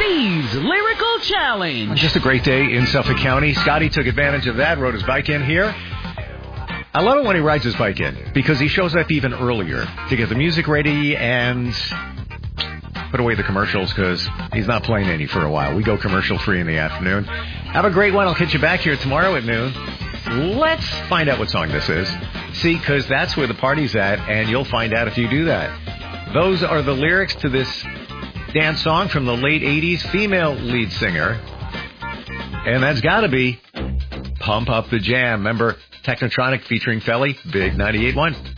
Steve's Lyrical Challenge. Just a great day in Suffolk County. Scotty took advantage of that, rode his bike in here. I love it when he rides his bike in because he shows up even earlier to get the music ready and put away the commercials because he's not playing any for a while. We go commercial free in the afternoon. Have a great one. I'll catch you back here tomorrow at noon. Let's find out what song this is. See, because that's where the party's at, and you'll find out if you do that. Those are the lyrics to this dance song from the late 80s, female lead singer. And that's got to be Pump Up the Jam. Remember Technotronic featuring Felly? Big 98.1.